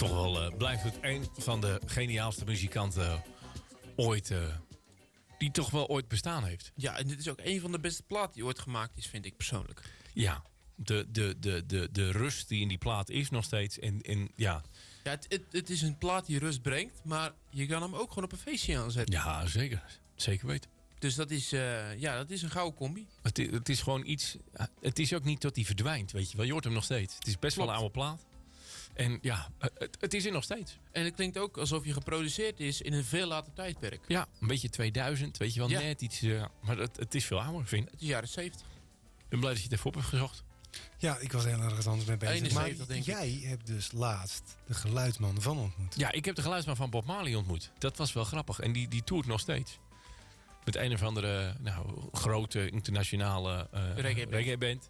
Toch wel blijft het een van de geniaalste muzikanten ooit... die toch wel ooit bestaan heeft. Ja, en dit is ook een van de beste platen die ooit gemaakt is, vind ik persoonlijk. Ja, de rust die in die plaat is nog steeds. En ja... Ja, het is een plaat die rust brengt, maar je kan hem ook gewoon op een feestje aanzetten. Ja, zeker. Zeker weten. Dus dat is een gouden combi. Het is gewoon iets... Het is ook niet dat hij verdwijnt, weet je wel. Je hoort hem nog steeds. Het is best wel een oude plaat. En ja, het is er nog steeds. En het klinkt ook alsof je geproduceerd is in een veel later tijdperk. Ja, een beetje 2000, weet je wel, Ja. net iets. Maar het is veel ouder, vind ik. Het is jaren 70. Ik ben blij dat je het even op hebt gezocht. Ja, ik was heel ergens anders mee bezig. 71, maar denk ik. jij hebt dus laatst de geluidsman van ontmoet. Ja, ik heb de geluidsman van Bob Marley ontmoet. Dat was wel grappig. En die toert nog steeds. Met een of andere grote internationale reggae-band.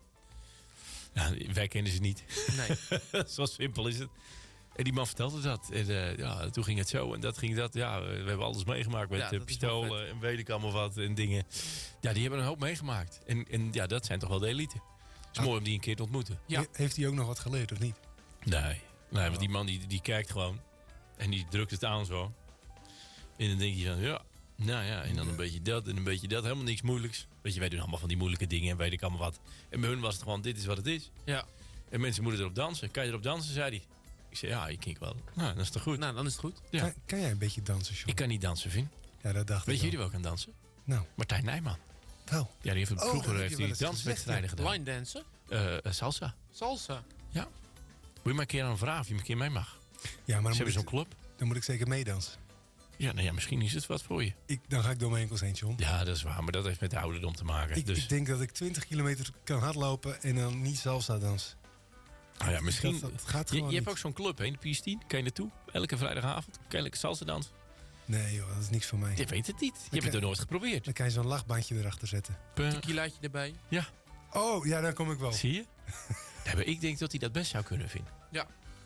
Nou, wij kennen ze niet. Nee. Zo simpel is het. En die man vertelde dat. En toen ging het zo en dat ging dat. Ja, we hebben alles meegemaakt met Ja, dat is pistolen wel vet. en weet ik allemaal wat en dingen. Ja, die hebben een hoop meegemaakt. En ja, dat zijn toch wel de elite. Het is mooi om die een keer te ontmoeten. Ja. Heeft hij ook nog wat geleerd of niet? Nee, want die man die kijkt gewoon. En die drukt het aan zo. En dan denk je van, ja, nou ja. En dan een beetje dat en een beetje dat. Helemaal niks moeilijks. Weet je, wij doen allemaal van die moeilijke dingen en weet ik allemaal wat. En bij hun was het gewoon, dit is wat het is. Ja. En mensen moeten erop dansen. Kan je erop dansen, zei hij. Ik zei, ja, ik kijk wel. Nou, dat is toch goed? Nou, dan is het goed. Ja. Kan jij een beetje dansen, John? Ik kan niet dansen, Vin. Ja, dat dacht Weet ik je al. wie er wel kan dansen? Nou, Martijn Nijman. wel. Ja, die heeft dat vroeger heb heeft je hij wel eens danswedstrijden gedaan. Line dansen. Salsa. Salsa. Ja. Moet je maar een keer aan vragen of je een keer mee mag. Ja, maar Ze hebben dan, zo'n club. dan moet ik zeker meedansen. Ja, nou ja, misschien is het wat voor je. Dan ga ik door mijn enkels heen, John. Ja, dat is waar. Maar dat heeft met de ouderdom te maken. Ik denk dat ik 20 kilometer kan hardlopen en dan niet salsa dansen. Nou ja, misschien. Dat gaat je gewoon hebt niet. ook zo'n club, hè, in de PS10. Kan je naartoe? Elke vrijdagavond. Kan je lekker salsa dansen? Nee joh, dat is niks voor mij. Je weet het niet. Je hebt het er nooit geprobeerd. Dan kan je zo'n lachbandje erachter zetten. Tequilaatje erbij. Ja, Oh, ja, dan kom ik wel. zie je? Ja, maar ik denk dat hij dat best zou kunnen vinden. Ja.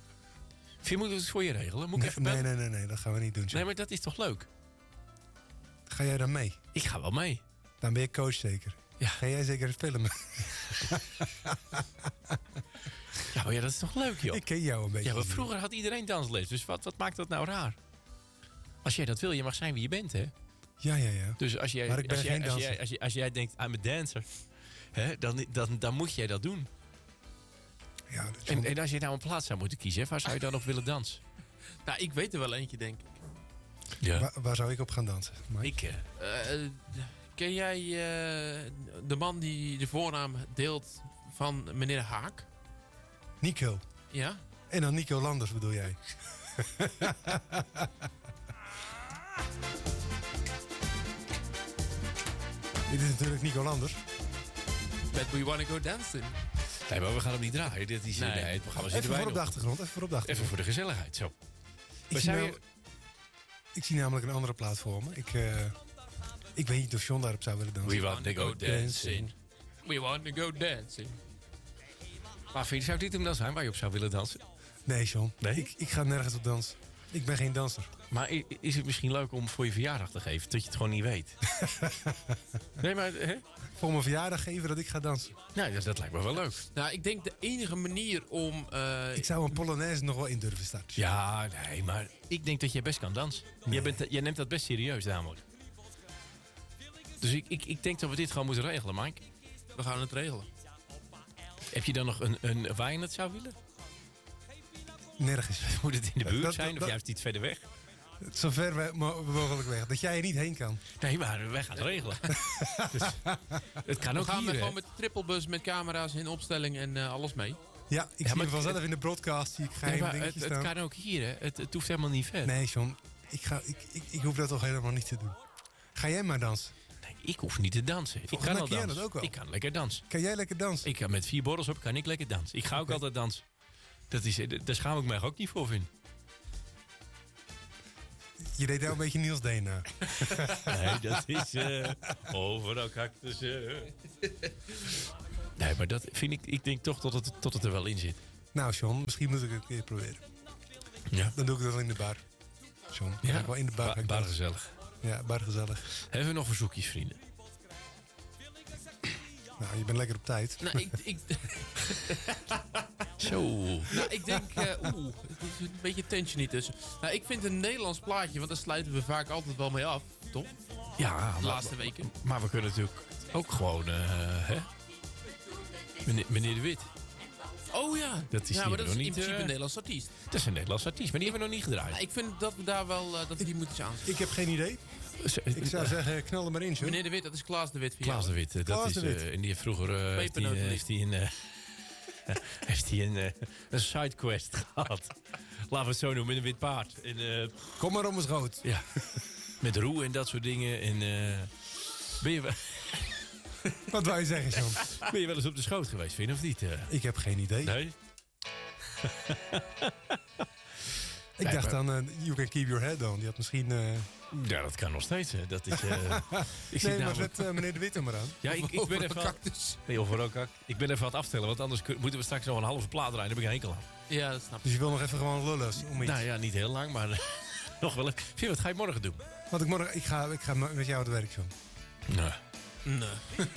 Vind moet ik het voor je regelen? Moet ik even bellen? Nee, dat gaan we niet doen. John. Nee, maar dat is toch leuk? Ga jij dan mee? Ik ga wel mee. Dan ben je coach zeker. Ja. Ga jij zeker filmen? Ja, maar ja, dat is toch leuk, joh? Ik ken jou een beetje. Ja, maar vroeger had iedereen dansles. Dus wat maakt dat nou raar? Als jij dat wil, je mag zijn wie je bent, hè? Ja. Dus als jij, Maar ik ben geen danser. als jij denkt, I'm a dancer, hè, dan moet jij dat doen. Ja, John, En als je nou een plaats zou moeten kiezen, hè, waar zou je dan nog willen dansen? Nou, ik weet er wel eentje, denk ik. Ja. waar zou ik op gaan dansen? Mike? Ik, Ken jij de man die de voornaam deelt van meneer Haak? Nico. Ja? En dan Nico Landers bedoel jij? Dit is natuurlijk Nico Landers. Met We Wanna Go Dancing. nee, maar we gaan hem niet draaien. Dit is, Nee. nee, het programma zit Even erbij voor op de nog. achtergrond. Even voor de gezelligheid, zo. Ik zie namelijk een andere plaat voor me. Ik weet niet of John daarop zou willen dansen. We want to go dancing. We Wanna Go Dancing. Maar vind je, zou dit hem dan zijn waar je op zou willen dansen? Nee, John. Nee? Ik ga nergens op dansen. Ik ben geen danser. Maar is het misschien leuk om voor je verjaardag te geven, dat je het gewoon niet weet? Nee, maar hè? Voor mijn verjaardag geven dat ik ga dansen. Nou, dat lijkt me wel leuk. Nou, ik denk de enige manier om... Ik zou een Polonaise nog wel in durven starten. Ja, nee, maar ik denk dat jij best kan dansen. Nee. Jij neemt dat best serieus, namelijk. Dus ik denk dat we dit gewoon moeten regelen, Mike. We gaan het regelen. Heb je dan nog een waar je het zou willen? Nergens. Moet het in de buurt Dat- zijn dat- of juist iets verder weg? Zo ver mogelijk weg. Dat jij er niet heen kan. Nee, maar wij gaan het regelen. Dus, het kan We ook gaan hier, er hè? gewoon met de triplebus met camera's in opstelling en alles mee. Ja, ik zie maar hem vanzelf in de broadcast. Zie ik Nee, geheime maar dingetjes het staan. kan ook hier, hè? Het hoeft helemaal niet ver. Nee, John. Ik hoef dat toch helemaal niet te doen. Ga jij maar dansen. Nee, ik hoef niet te dansen. Ik Volgens kan mij al kun jij dansen. dat ook wel. Ik kan lekker dansen. Kan jij lekker dansen? Ik kan met 4 borrels op, kan ik lekker dansen. Ik ga ook altijd dansen. Daar schaam ik mij ook niet voor, Vin. Je deed nou een beetje Niels Deen na. Nee, dat is overal cactus. Nee, maar dat vind ik... Ik denk toch tot het er wel in zit. Nou, John, misschien moet ik het een keer proberen. Ja. Dan doe ik dat wel in de bar. John, dan ga ik wel in de bar. ga ik Bar dansen. gezellig. Ja, bar gezellig. Hebben we nog verzoekjes, vrienden? Nou, je bent lekker op tijd. Nou, Zo. Nou, ik denk... er is een beetje tension niet tussen. Nou, ik vind een Nederlands plaatje, want daar sluiten we vaak altijd wel mee af. Toch? Ja, De laatste weken. Maar we kunnen natuurlijk ook gewoon... hè? Meneer De Wit. Oh ja. Dat is ja, hier maar dat nog is in niet, principe een Nederlands artiest. Dat is een Nederlands artiest, maar die hebben we nog niet gedraaid. Nou, ik vind dat we daar wel... dat we die moeten aanzetten. Ik heb geen idee. Ik zou zeggen, knal er maar in, zo. Meneer De Wit, dat is Klaas De Wit voor Klaas jou. De Wit, dat Klaas is... de Wit. en die heeft vroeger... heeft hij een sidequest gehad. Laten we het zo noemen, met een wit paard. En, Kom maar om eens rood. ja, met roe en dat soort dingen. En ben je Wat wou je zeggen, John? wel eens op de schoot geweest, vind je, of niet? Ik heb geen idee. Nee? Ik dacht aan You Can Keep Your Head On. Die had misschien... Ja, dat kan nog steeds. Hè. Dat is, ik zit nee, maar namelijk... zet meneer De Wit er maar aan. Ja, ik ben Over even... een cactus. Nee, over ook. Ik ben even aan het aftellen, want anders moeten we straks nog een halve plaat draaien. Daar heb ik een hekel aan. Ja, dat snap ik. Dus je wil nog even gewoon lullen om iets. Nou ja, niet heel lang, maar nog wel. Vind wat ga je morgen doen? Want ik ga met jou aan het werk, John. Nee. Nee.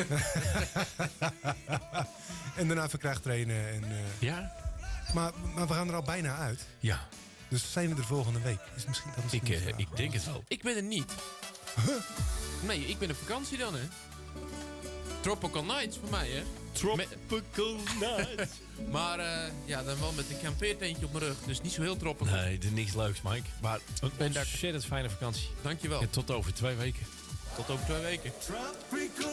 En daarna even kracht trainen. En, Ja? maar we gaan er al bijna uit. Ja. Dus zijn we er volgende week? Is misschien, dat misschien niet Ik denk het wel. Ik ben er niet. Nee, ik ben op vakantie dan, hè. Tropical Nights voor mij, hè. Tropical Night. Maar ja, dan wel met een kampeertentje op mijn rug. Dus niet zo heel tropical. Nee, er is niks leuks, Mike. Maar een En daar- ontzettend fijne vakantie. Dankjewel. En tot over 2 weken. Tot over 2 weken.